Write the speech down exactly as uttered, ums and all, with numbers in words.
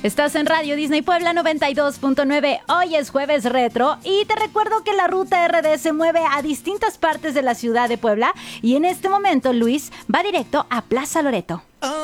Estás en Radio Disney Puebla noventa y dos punto nueve. Hoy es jueves retro y te recuerdo que la ruta R D se mueve a distintas partes de la ciudad de Puebla y en este momento Luis va directo a Plaza Loreto. Oh.